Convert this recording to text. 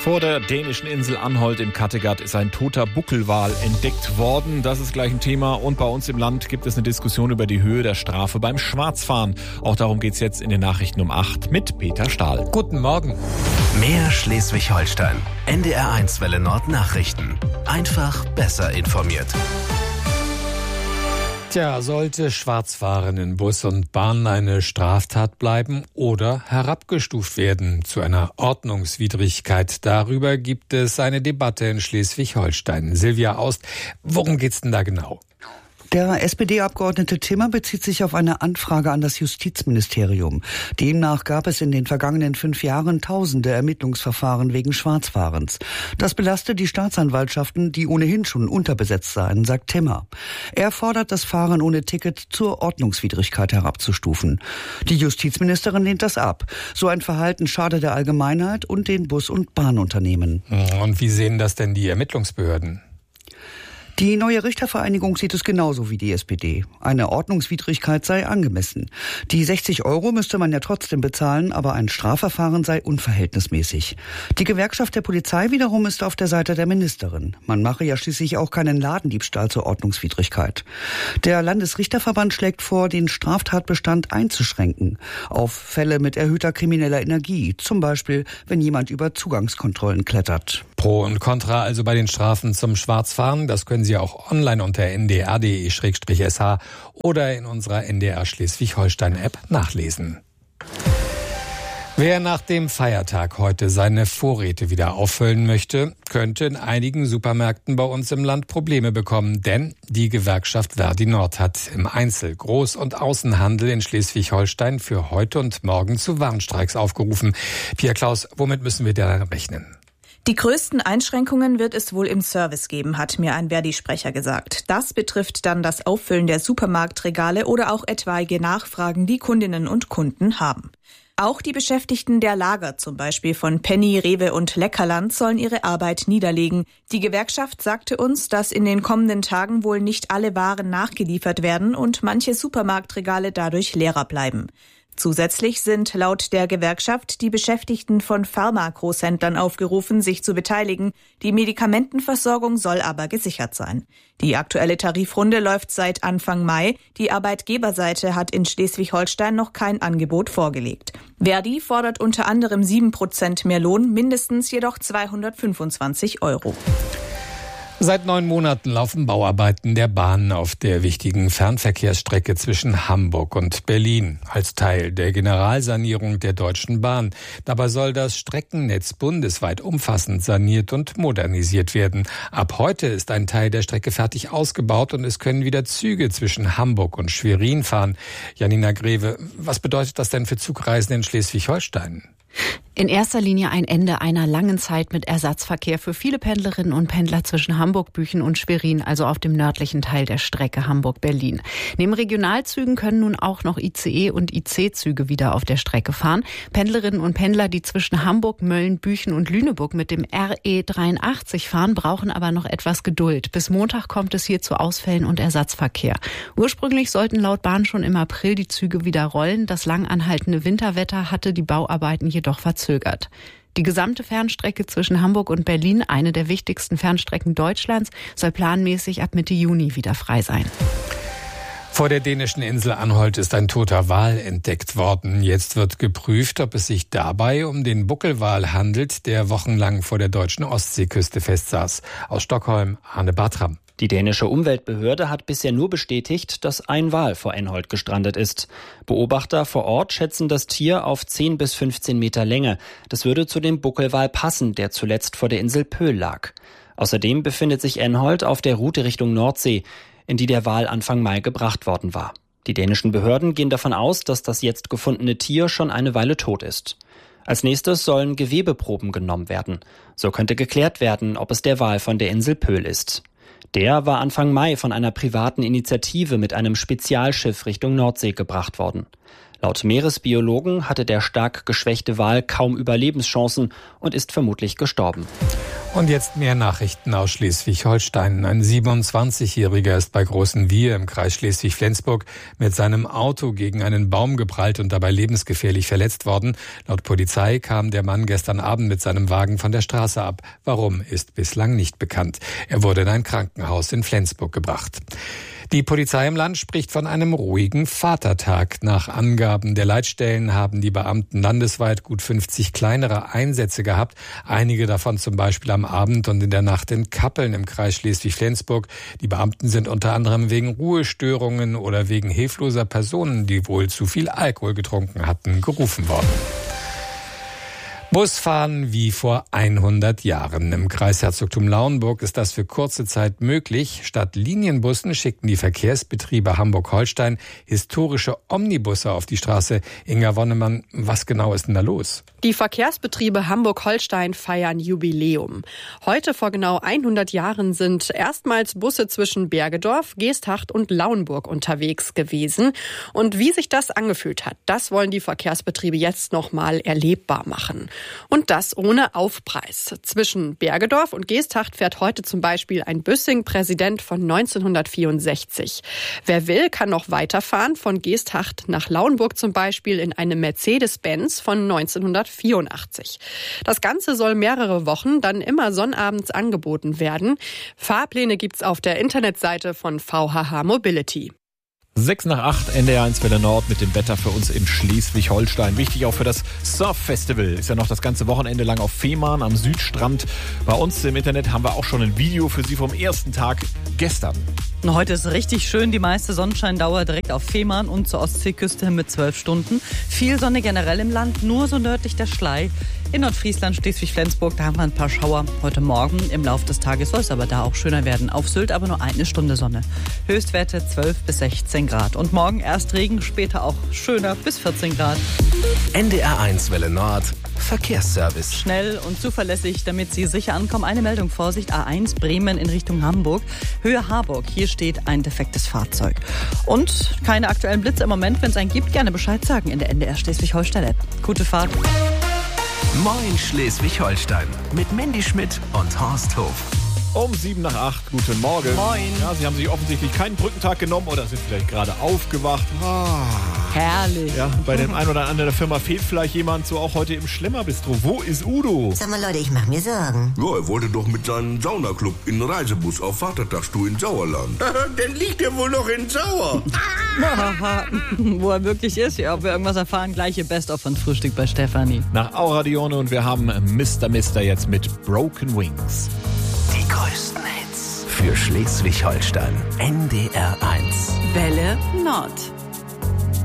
Vor der dänischen Insel Anholt im Kattegat ist ein toter Buckelwal entdeckt worden. Das ist gleich ein Thema. Und bei uns im Land gibt es eine Diskussion über die Höhe der Strafe beim Schwarzfahren. Auch darum geht's jetzt in den Nachrichten um 8 mit Peter Stahl. Guten Morgen. Mehr Schleswig-Holstein. NDR1 Welle Nord Nachrichten. Einfach besser informiert. Tja, sollte Schwarzfahren in Bus und Bahn eine Straftat bleiben oder herabgestuft werden zu einer Ordnungswidrigkeit? Darüber gibt es eine Debatte in Schleswig-Holstein. Silvia Aust, worum geht's denn da genau? Der SPD-Abgeordnete Timmer bezieht sich auf eine Anfrage an das Justizministerium. Demnach gab es in den vergangenen 5 Jahren tausende Ermittlungsverfahren wegen Schwarzfahrens. Das belasste die Staatsanwaltschaften, die ohnehin schon unterbesetzt seien, sagt Timmer. Er fordert, das Fahren ohne Ticket zur Ordnungswidrigkeit herabzustufen. Die Justizministerin lehnt das ab. So ein Verhalten schade der Allgemeinheit und den Bus- und Bahnunternehmen. Und wie sehen das denn die Ermittlungsbehörden? Die neue Richtervereinigung sieht es genauso wie die SPD. Eine Ordnungswidrigkeit sei angemessen. Die 60 € müsste man ja trotzdem bezahlen, aber ein Strafverfahren sei unverhältnismäßig. Die Gewerkschaft der Polizei wiederum ist auf der Seite der Ministerin. Man mache ja schließlich auch keinen Ladendiebstahl zur Ordnungswidrigkeit. Der Landesrichterverband schlägt vor, den Straftatbestand einzuschränken auf Fälle mit erhöhter krimineller Energie, zum Beispiel, wenn jemand über Zugangskontrollen klettert. Pro und Contra also bei den Strafen zum Schwarzfahren. Das können Sie auch online unter ndr.de/sh oder in unserer NDR Schleswig-Holstein-App nachlesen. Wer nach dem Feiertag heute seine Vorräte wieder auffüllen möchte, könnte in einigen Supermärkten bei uns im Land Probleme bekommen. Denn die Gewerkschaft Verdi Nord hat im Einzel-, Groß- und Außenhandel in Schleswig-Holstein für heute und morgen zu Warnstreiks aufgerufen. Pia Klaus, womit müssen wir da rechnen? Die größten Einschränkungen wird es wohl im Service geben, hat mir ein Verdi-Sprecher gesagt. Das betrifft dann das Auffüllen der Supermarktregale oder auch etwaige Nachfragen, die Kundinnen und Kunden haben. Auch die Beschäftigten der Lager, zum Beispiel von Penny, Rewe und Leckerland, sollen ihre Arbeit niederlegen. Die Gewerkschaft sagte uns, dass in den kommenden Tagen wohl nicht alle Waren nachgeliefert werden und manche Supermarktregale dadurch leerer bleiben. Zusätzlich sind laut der Gewerkschaft die Beschäftigten von Pharma-Großhändlern aufgerufen, sich zu beteiligen. Die Medikamentenversorgung soll aber gesichert sein. Die aktuelle Tarifrunde läuft seit Anfang Mai. Die Arbeitgeberseite hat in Schleswig-Holstein noch kein Angebot vorgelegt. Verdi fordert unter anderem 7% mehr Lohn, mindestens jedoch 225 €. Seit 9 Monaten laufen Bauarbeiten der Bahn auf der wichtigen Fernverkehrsstrecke zwischen Hamburg und Berlin als Teil der Generalsanierung der Deutschen Bahn. Dabei soll das Streckennetz bundesweit umfassend saniert und modernisiert werden. Ab heute ist ein Teil der Strecke fertig ausgebaut und es können wieder Züge zwischen Hamburg und Schwerin fahren. Janina Greve, was bedeutet das denn für Zugreisende in Schleswig-Holstein? In erster Linie ein Ende einer langen Zeit mit Ersatzverkehr für viele Pendlerinnen und Pendler zwischen Hamburg, Büchen und Schwerin, also auf dem nördlichen Teil der Strecke Hamburg-Berlin. Neben Regionalzügen können nun auch noch ICE und IC-Züge wieder auf der Strecke fahren. Pendlerinnen und Pendler, die zwischen Hamburg, Mölln, Büchen und Lüneburg mit dem RE 83 fahren, brauchen aber noch etwas Geduld. Bis Montag kommt es hier zu Ausfällen und Ersatzverkehr. Ursprünglich sollten laut Bahn schon im April die Züge wieder rollen. Das lang anhaltende Winterwetter hatte die Bauarbeiten jedoch verzögert. Die gesamte Fernstrecke zwischen Hamburg und Berlin, eine der wichtigsten Fernstrecken Deutschlands, soll planmäßig ab Mitte Juni wieder frei sein. Vor der dänischen Insel Anholt ist ein toter Wal entdeckt worden. Jetzt wird geprüft, ob es sich dabei um den Buckelwal handelt, der wochenlang vor der deutschen Ostseeküste festsaß. Aus Stockholm, Arne Bartram. Die dänische Umweltbehörde hat bisher nur bestätigt, dass ein Wal vor Anholt gestrandet ist. Beobachter vor Ort schätzen das Tier auf 10 bis 15 Meter Länge. Das würde zu dem Buckelwal passen, der zuletzt vor der Insel Pöhl lag. Außerdem befindet sich Anholt auf der Route Richtung Nordsee, in die der Wal Anfang Mai gebracht worden war. Die dänischen Behörden gehen davon aus, dass das jetzt gefundene Tier schon eine Weile tot ist. Als nächstes sollen Gewebeproben genommen werden. So könnte geklärt werden, ob es der Wal von der Insel Pöhl ist. Der war Anfang Mai von einer privaten Initiative mit einem Spezialschiff Richtung Nordsee gebracht worden. Laut Meeresbiologen hatte der stark geschwächte Wal kaum Überlebenschancen und ist vermutlich gestorben. Und jetzt mehr Nachrichten aus Schleswig-Holstein. Ein 27-Jähriger ist bei Großenwiehe im Kreis Schleswig-Flensburg mit seinem Auto gegen einen Baum geprallt und dabei lebensgefährlich verletzt worden. Laut Polizei kam der Mann gestern Abend mit seinem Wagen von der Straße ab. Warum, ist bislang nicht bekannt. Er wurde in ein Krankenhaus in Flensburg gebracht. Die Polizei im Land spricht von einem ruhigen Vatertag. Nach Angaben der Leitstellen haben die Beamten landesweit gut 50 kleinere Einsätze gehabt. Einige davon zum Beispiel am Abend und in der Nacht in Kappeln im Kreis Schleswig-Flensburg. Die Beamten sind unter anderem wegen Ruhestörungen oder wegen hilfloser Personen, die wohl zu viel Alkohol getrunken hatten, gerufen worden. Busfahren wie vor 100 Jahren. Im Kreisherzogtum Lauenburg ist das für kurze Zeit möglich. Statt Linienbussen schickten die Verkehrsbetriebe Hamburg-Holstein historische Omnibusse auf die Straße. Inga Wonnemann, was genau ist denn da los? Die Verkehrsbetriebe Hamburg-Holstein feiern Jubiläum. Heute vor genau 100 Jahren sind erstmals Busse zwischen Bergedorf, Geesthacht und Lauenburg unterwegs gewesen. Und wie sich das angefühlt hat, das wollen die Verkehrsbetriebe jetzt nochmal erlebbar machen. Und das ohne Aufpreis. Zwischen Bergedorf und Geesthacht fährt heute zum Beispiel ein Büssing-Präsident von 1964. Wer will, kann noch weiterfahren, von Geesthacht nach Lauenburg zum Beispiel in einem Mercedes-Benz von 1984. Das Ganze soll mehrere Wochen dann immer sonnabends angeboten werden. Fahrpläne gibt's auf der Internetseite von VHH Mobility. 6:08, NDR1 Welle Nord mit dem Wetter für uns in Schleswig-Holstein. Wichtig auch für das Surf-Festival. Ist ja noch das ganze Wochenende lang auf Fehmarn am Südstrand. Bei uns im Internet haben wir auch schon ein Video für Sie vom ersten Tag gestern. Heute ist richtig schön, die meiste Sonnenscheindauer direkt auf Fehmarn und zur Ostseeküste mit 12 Stunden. Viel Sonne generell im Land, nur so nördlich der Schlei. In Nordfriesland, Schleswig-Flensburg, da haben wir ein paar Schauer heute Morgen. Im Laufe des Tages soll es aber da auch schöner werden. Auf Sylt aber nur eine Stunde Sonne. Höchstwerte 12 bis 16 Grad. Und morgen erst Regen, später auch schöner bis 14 Grad. NDR1 Welle Nord, Verkehrsservice. Schnell und zuverlässig, damit Sie sicher ankommen. Eine Meldung, Vorsicht, A1 Bremen in Richtung Hamburg. Höhe Harburg, hier steht ein defektes Fahrzeug. Und keine aktuellen Blitze im Moment. Wenn es einen gibt, gerne Bescheid sagen in der NDR Schleswig-Holstein-App. Gute Fahrt. Moin Schleswig-Holstein mit Mandy Schmidt und Horst Hof. Um 7:08, guten Morgen. Moin. Ja, Sie haben sich offensichtlich keinen Brückentag genommen oder sind vielleicht gerade aufgewacht. Herrlich. Ja, bei dem einen oder anderen der Firma fehlt vielleicht jemand, so auch heute im Schlemmerbistro. Wo ist Udo? Sag mal Leute, ich mach mir Sorgen. Ja, er wollte doch mit seinem Saunaclub in den Reisebus auf Vatertagstour in Sauerland. Dann liegt er wohl noch in Sauer. Wo er wirklich ist, ja, ob wir irgendwas erfahren, gleiche Best-of von Frühstück bei Stefanie. Nach Auradione und wir haben Mr. jetzt mit Broken Wings. Die größten Hits für Schleswig-Holstein. NDR1. Welle Nord.